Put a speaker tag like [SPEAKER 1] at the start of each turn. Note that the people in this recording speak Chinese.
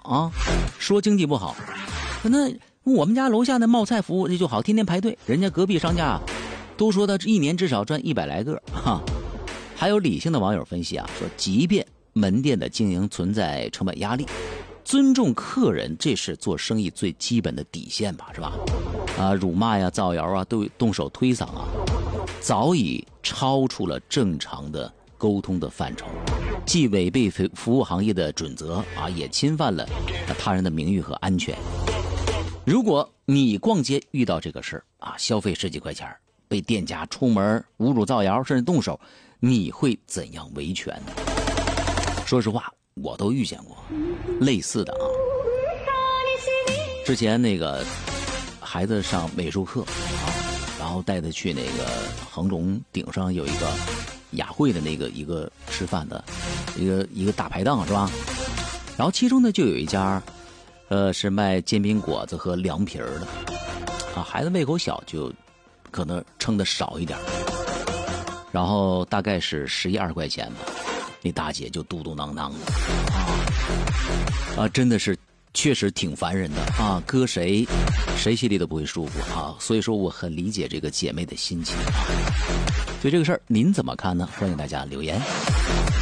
[SPEAKER 1] 啊，说经济不好，那我们家楼下那冒菜服务这就好，天天排队，人家隔壁商家都说他一年至少赚100来个哈。还有理性的网友分析啊，说即便门店的经营存在成本压力，尊重客人这是做生意最基本的底线吧，是吧？啊，辱骂呀、造谣啊、动手推搡啊，早已超出了正常的沟通的范畴，既违背服务行业的准则啊，也侵犯了他人的名誉和安全。如果你逛街遇到这个事儿啊，消费10几块钱，被店家出门侮辱、造谣，甚至动手，你会怎样维权呢？说实话，我都遇见过类似的啊。之前那个孩子上美术课啊，然后带他去那个恒隆顶上有一个雅汇的那个一个吃饭的一个大排档，是吧？然后其中呢就有一家是卖煎饼果子和凉皮的啊，孩子胃口小，就可能称的少一点，然后大概是11、12块钱吧，那大姐就嘟嘟囔囔的啊，真的是确实挺烦人的啊，搁谁心里都不会舒服啊，所以说我很理解这个姐妹的心情啊。对这个事儿您怎么看呢？欢迎大家留言。